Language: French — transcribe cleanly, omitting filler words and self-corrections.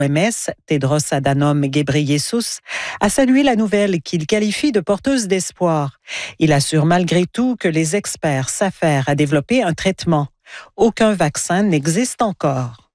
l'OMS, Tedros Adhanom Ghebreyesus, a salué la nouvelle qu'il qualifie de porteuse d'espoir. Il assure malgré tout que les experts s'affairent à développer un traitement. Aucun vaccin n'existe encore.